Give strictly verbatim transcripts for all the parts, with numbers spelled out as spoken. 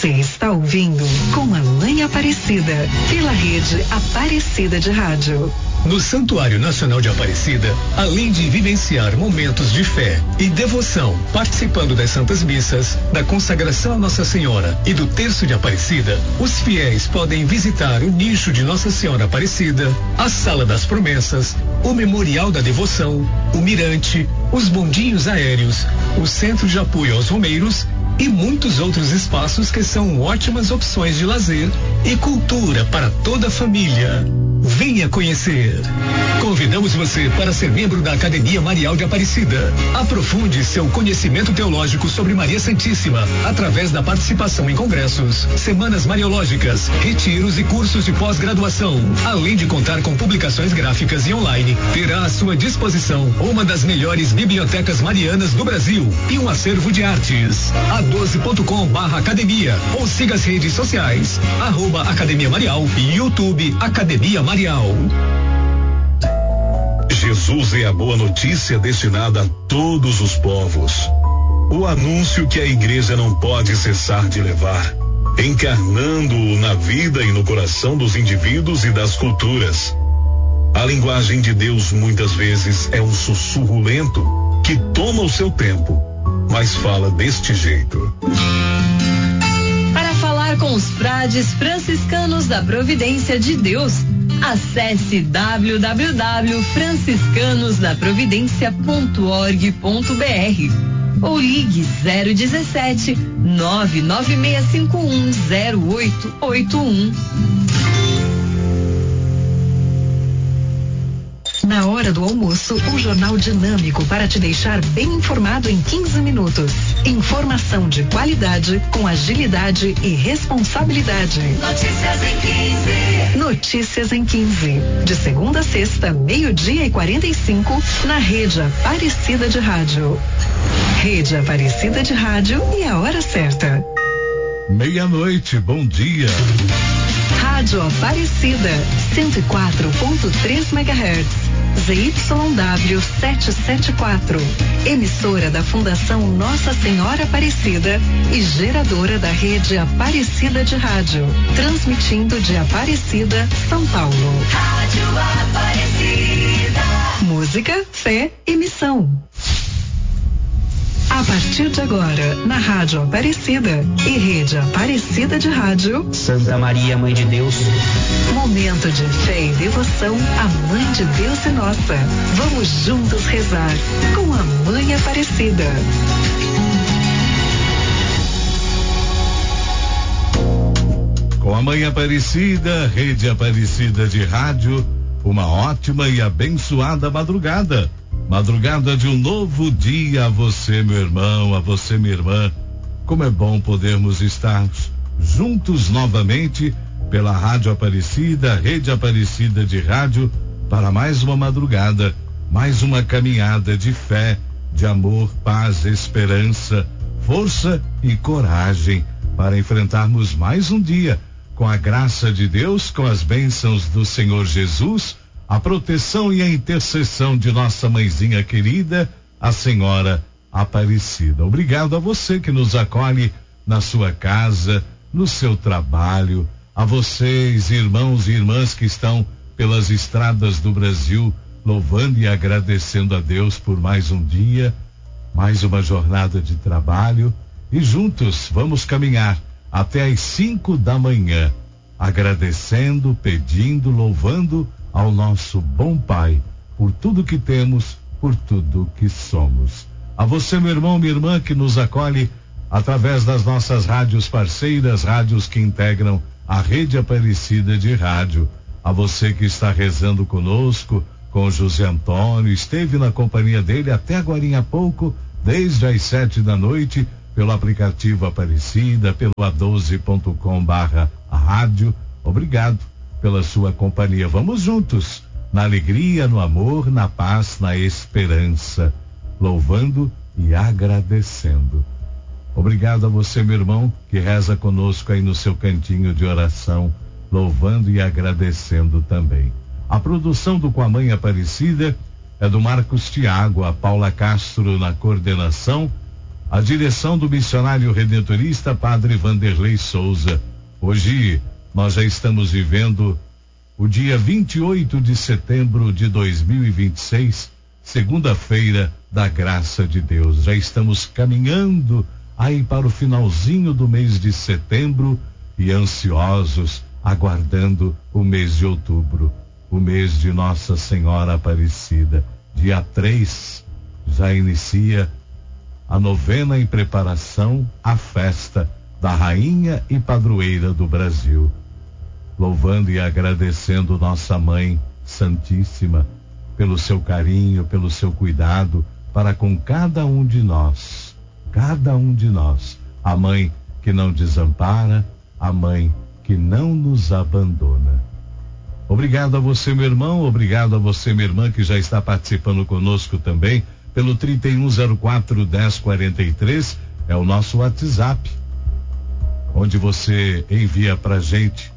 Você está ouvindo Com a Mãe Aparecida, pela rede Aparecida de Rádio. No Santuário Nacional de Aparecida, além de vivenciar momentos de fé e devoção, participando das Santas Missas, da consagração a Nossa Senhora e do Terço de Aparecida, os fiéis podem visitar o nicho de Nossa Senhora Aparecida, a Sala das Promessas, o Memorial da Devoção, o Mirante, os bondinhos aéreos, o Centro de Apoio aos Romeiros e muitos outros espaços que são ótimas opções de lazer e cultura para toda a família. Venha conhecer. Convidamos você para ser membro da Academia Marial de Aparecida. Aprofunde seu conhecimento teológico sobre Maria Santíssima através da participação em congressos, semanas mariológicas, retiros e cursos de pós-graduação. Além de contar com publicações gráficas e online, terá à sua disposição uma das melhores bibliotecas marianas do Brasil e um acervo de artes. a doze ponto com barra academia ou siga as redes sociais, arroba Academia Marial e YouTube Academia Marial. Jesus é a boa notícia destinada a todos os povos. O anúncio que a igreja não pode cessar de levar, encarnando-o na vida e no coração dos indivíduos e das culturas. A linguagem de Deus muitas vezes é um sussurro lento que toma o seu tempo, mas fala deste jeito. Para falar com os frades franciscanos da Providência de Deus, acesse w w w ponto franciscanos da providência ponto org ponto b r ou ligue zero dezessete, nove nove seis cinco um zero oito oito um. Na hora do almoço, um jornal dinâmico para te deixar bem informado em quinze minutos. Informação de qualidade, com agilidade e responsabilidade. Notícias em quinze. Notícias em quinze. De segunda a sexta, meio-dia e quarenta e cinco, na Rede Aparecida de Rádio. Rede Aparecida de Rádio e a hora certa. Meia-noite, bom dia. Rádio Aparecida, cento e quatro ponto três megahertz. Z Y W setecentos e setenta e quatro, emissora da Fundação Nossa Senhora Aparecida e geradora da rede Aparecida de Rádio, transmitindo de Aparecida, São Paulo. Rádio Aparecida. Música, fé e missão. A partir de agora, na Rádio Aparecida e Rede Aparecida de Rádio, Santa Maria, Mãe de Deus. Momento de fé e devoção à Mãe de Deus e Nossa. Vamos juntos rezar com a Mãe Aparecida. Com a Mãe Aparecida, Rede Aparecida de Rádio, uma ótima e abençoada madrugada. Madrugada de um novo dia a você, meu irmão, a você, minha irmã. Como é bom podermos estar juntos novamente pela Rádio Aparecida, Rede Aparecida de Rádio, para mais uma madrugada, mais uma caminhada de fé, de amor, paz, esperança, força e coragem para enfrentarmos mais um dia com a graça de Deus, com as bênçãos do Senhor Jesus, a proteção e a intercessão de nossa mãezinha querida, a Senhora Aparecida. Obrigado a você que nos acolhe na sua casa, no seu trabalho, a vocês, irmãos e irmãs que estão pelas estradas do Brasil, louvando e agradecendo a Deus por mais um dia, mais uma jornada de trabalho, e juntos vamos caminhar até às cinco da manhã, agradecendo, pedindo, louvando ao nosso bom Pai, por tudo que temos, por tudo que somos. A você, meu irmão, minha irmã, que nos acolhe através das nossas rádios parceiras, rádios que integram a Rede Aparecida de Rádio. A você que está rezando conosco, com o José Antônio, esteve na companhia dele até agorinha há pouco, desde as sete da noite, pelo aplicativo Aparecida, pelo a doze ponto com barra rádio. Obrigado pela sua companhia. Vamos juntos, na alegria, no amor, na paz, na esperança, louvando e agradecendo. Obrigado a você, meu irmão, que reza conosco aí no seu cantinho de oração, louvando e agradecendo também. A produção do Com a Mãe Aparecida é do Marcos Tiago, a Paula Castro na coordenação, a direção do missionário redentorista Padre Vanderlei Souza. Hoje nós já estamos vivendo o dia vinte e oito de setembro de dois mil e vinte e seis, segunda-feira da graça de Deus. Já estamos caminhando aí para o finalzinho do mês de setembro e ansiosos, aguardando o mês de outubro, o mês de Nossa Senhora Aparecida. Dia três já inicia a novena em preparação à festa da Rainha e Padroeira do Brasil. Louvando e agradecendo nossa Mãe Santíssima pelo seu carinho, pelo seu cuidado para com cada um de nós, cada um de nós. A Mãe que não desampara, a Mãe que não nos abandona. Obrigado a você, meu irmão, obrigado a você, minha irmã, que já está participando conosco também pelo trinta e um zero quatro, dez quarenta e três, é o nosso WhatsApp, onde você envia pra gente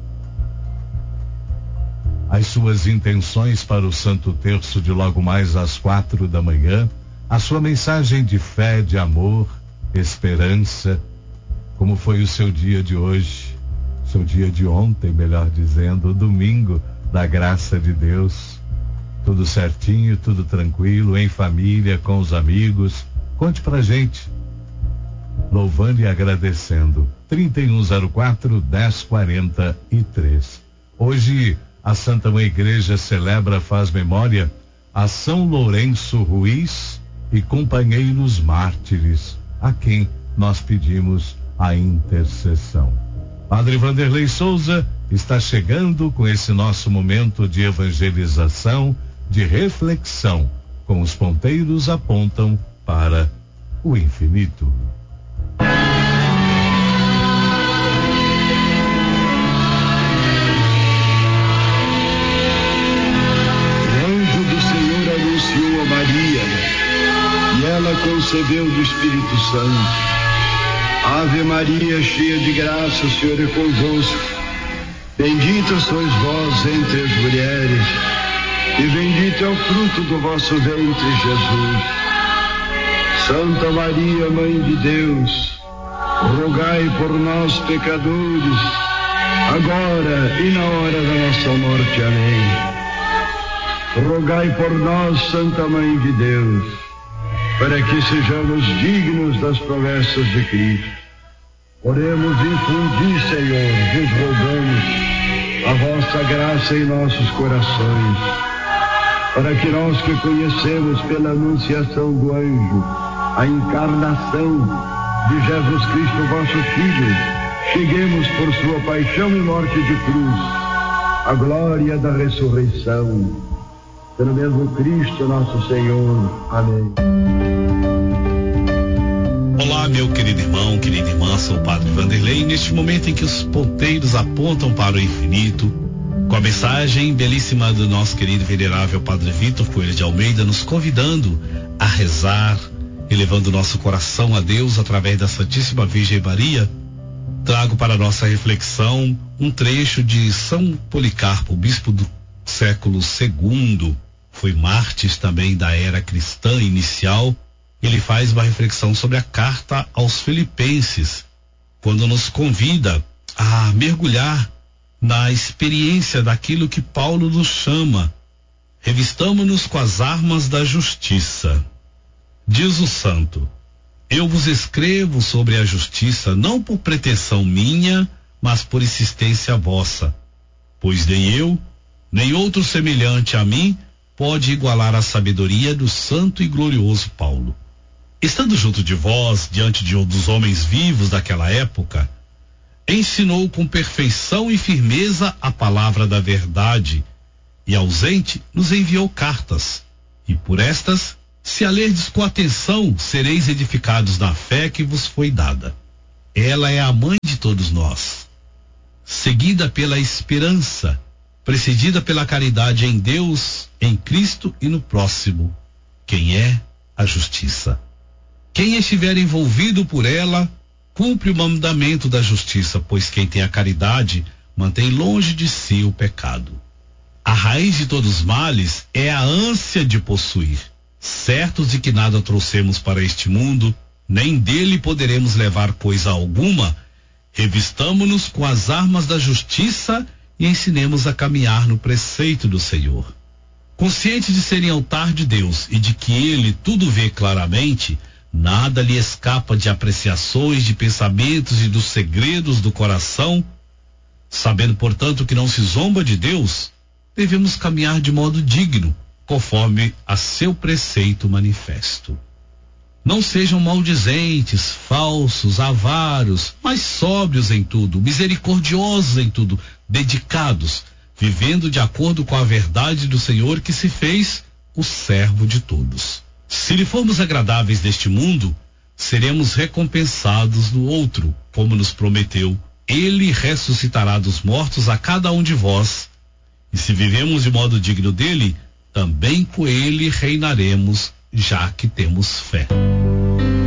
as suas intenções para o Santo Terço de logo mais às quatro da manhã, a sua mensagem de fé, de amor, esperança, como foi o seu dia de hoje, seu dia de ontem, melhor dizendo, o domingo da graça de Deus. Tudo certinho, tudo tranquilo, em família, com os amigos. Conte pra gente. Louvando e agradecendo. trinta e um zero quatro, dez quarenta e três. Hoje a Santa Mãe Igreja celebra, faz memória a São Lourenço Ruiz e companheiros mártires, a quem nós pedimos a intercessão. Padre Vanderlei Souza está chegando com esse nosso momento de evangelização, de reflexão, com os ponteiros apontam para o infinito. O anjo do Senhor anunciou a Maria, e ela concebeu do Espírito Santo. Ave Maria, cheia de graça, o Senhor é convosco. Bendita sois vós entre as mulheres, e bendito é o fruto do vosso ventre, Jesus. Santa Maria, Mãe de Deus, rogai por nós, pecadores, agora e na hora da nossa morte. Amém. Rogai por nós, Santa Mãe de Deus, para que sejamos dignos das promessas de Cristo. Oremos, infundi, Senhor, vos rogamos a vossa graça em nossos corações, para que nós que conhecemos pela anunciação do anjo a encarnação de Jesus Cristo, vosso Filho, cheguemos por sua paixão e morte de cruz à glória da ressurreição. Pelo mesmo Cristo nosso Senhor. Amém. Olá, meu querido irmão, querida irmã, sou o Padre Vanderlei, e neste momento em que os ponteiros apontam para o infinito, com a mensagem belíssima do nosso querido venerável Padre Vitor Coelho de Almeida, nos convidando a rezar, elevando nosso coração a Deus através da Santíssima Virgem Maria, trago para nossa reflexão um trecho de São Policarpo, bispo do século segundo, foi mártir também da era cristã inicial. Ele faz uma reflexão sobre a carta aos Filipenses, quando nos convida a mergulhar na experiência daquilo que Paulo nos chama. Revistamo-nos com as armas da justiça. Diz o santo: eu vos escrevo sobre a justiça, não por pretensão minha, mas por insistência vossa, pois nem eu, nem outro semelhante a mim pode igualar a sabedoria do santo e glorioso Paulo. Estando junto de vós, diante de um dos homens vivos daquela época, ensinou com perfeição e firmeza a palavra da verdade, e ausente nos enviou cartas, e por estas, se a lerdes com atenção, sereis edificados na fé que vos foi dada. Ela é a mãe de todos nós, seguida pela esperança, precedida pela caridade em Deus, em Cristo e no próximo, quem é a justiça. Quem estiver envolvido por ela, cumpre o mandamento da justiça, pois quem tem a caridade mantém longe de si o pecado. A raiz de todos os males é a ânsia de possuir. Certos de que nada trouxemos para este mundo, nem dele poderemos levar coisa alguma, revistamo-nos com as armas da justiça e ensinemos a caminhar no preceito do Senhor. Consciente de serem altar de Deus e de que ele tudo vê claramente, nada lhe escapa de apreciações, de pensamentos e dos segredos do coração. Sabendo, portanto, que não se zomba de Deus, devemos caminhar de modo digno, conforme a seu preceito manifesto. Não sejam maldizentes, falsos, avaros, mas sóbrios em tudo, misericordiosos em tudo, dedicados, vivendo de acordo com a verdade do Senhor que se fez o servo de todos. Se lhe formos agradáveis neste mundo, seremos recompensados no outro, como nos prometeu. Ele ressuscitará dos mortos a cada um de vós, e se vivemos de modo digno dele, também com ele reinaremos, já que temos fé.